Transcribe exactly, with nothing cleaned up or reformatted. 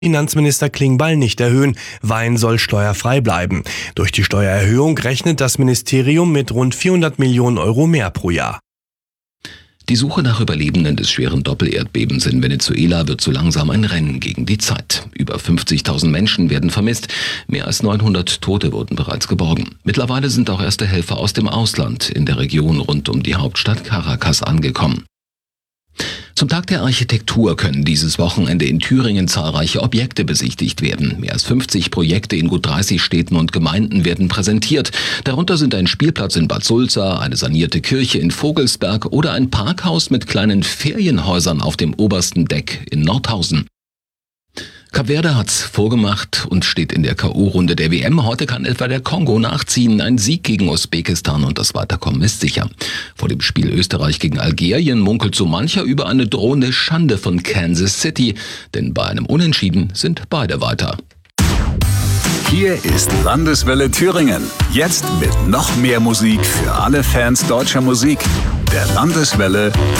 Finanzminister Klingbeil nicht erhöhen. Wein soll steuerfrei bleiben. Durch die Steuererhöhung rechnet das Ministerium mit rund vierhundert Millionen Euro mehr pro Jahr. Die Suche nach Überlebenden des schweren Doppelerdbebens in Venezuela wird so langsam ein Rennen gegen die Zeit. Über fünfzigtausend Menschen werden vermisst, mehr als neunhundert Tote wurden bereits geborgen. Mittlerweile sind auch erste Helfer aus dem Ausland in der Region rund um die Hauptstadt Caracas angekommen. Zum Tag der Architektur können dieses Wochenende in Thüringen zahlreiche Objekte besichtigt werden. Mehr als fünfzig Projekte in gut dreißig Städten und Gemeinden werden präsentiert. Darunter sind ein Spielplatz in Bad Sulza, eine sanierte Kirche in Vogelsberg oder ein Parkhaus mit kleinen Ferienhäusern auf dem obersten Deck in Nordhausen. Kap Verde hat's vorgemacht und steht in der K O-Runde der W M. Heute kann etwa der Kongo nachziehen. Ein Sieg gegen Usbekistan und das Weiterkommen ist sicher. Vor dem Spiel Österreich gegen Algerien munkelt so mancher über eine drohende Schande von Kansas City. Denn bei einem Unentschieden sind beide weiter. Hier ist Landeswelle Thüringen. Jetzt mit noch mehr Musik für alle Fans deutscher Musik. Der Landeswelle